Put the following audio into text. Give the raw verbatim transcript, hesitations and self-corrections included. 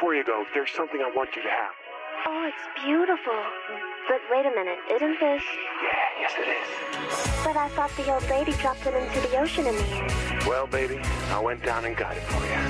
before you go, there's something I want you to have. Oh, it's beautiful. But wait a minute, isn't this... Yeah, yes it is. But I thought the old lady dropped it into the ocean in the air. Well, baby, I went down and got it for you.